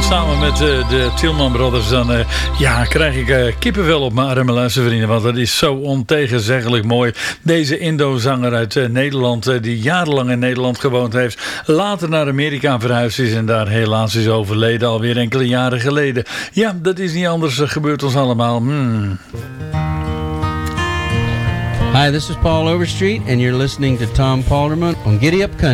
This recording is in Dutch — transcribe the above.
samen met de Tielman Brothers, dan krijg ik kippenvel op mijn armen, luistervrienden. Want dat is zo ontegenzeggelijk mooi. Deze Indo-zanger uit Nederland, die jarenlang in Nederland gewoond heeft, later naar Amerika verhuisd is en daar helaas is overleden, alweer enkele jaren geleden. Ja, dat is niet anders, gebeurt ons allemaal. Hi, this is Paul Overstreet, and you're listening to Tom Palderman on Giddy Up Country.